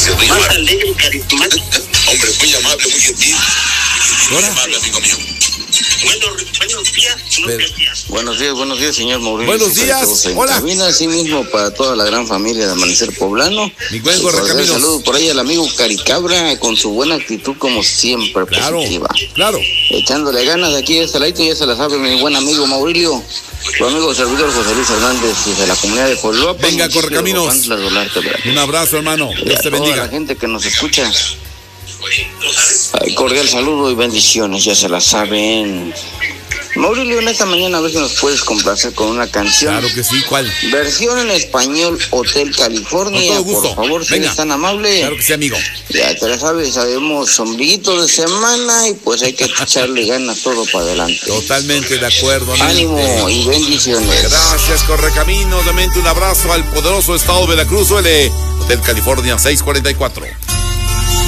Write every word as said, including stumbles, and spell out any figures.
más alegre y carismático. Hombre, muy amable, muy gentil. Muy amable, amigo mío. Bueno, buenos días, Pero, días. Buenos días, buenos días, señor Mauricio. Buenos días, hola. Camina así mismo para toda la gran familia de Amanecer Poblano. Mi buen Y Correcaminos. saludo por ahí al amigo Caricabra con su buena actitud como siempre, Claro, positiva. claro. Echándole ganas de aquí de este ladito, ya se la sabe mi buen amigo Maurilio. Su amigo servidor José Luis Hernández desde la comunidad de Pueblo. Venga, Correcaminos. Un abrazo, hermano. Dios te Toda bendiga. la gente que nos escucha. Ay, cordial saludo y bendiciones, ya se la saben. Maurilio, en esta mañana a ver si nos puedes complacer con una canción. Claro que sí, ¿cuál? Versión en español, Hotel California. Con todo gusto. Por favor, si Venga. eres tan amable. Claro que sí, amigo. Ya te la sabes, sabemos sombrillito de semana y pues hay que echarle ganas todo para adelante. Totalmente de acuerdo, amigo. Ánimo y bendiciones. Gracias, Correcaminos. Nuevamente un abrazo al poderoso estado de Veracruz, el Hotel California seiscientos cuarenta y cuatro.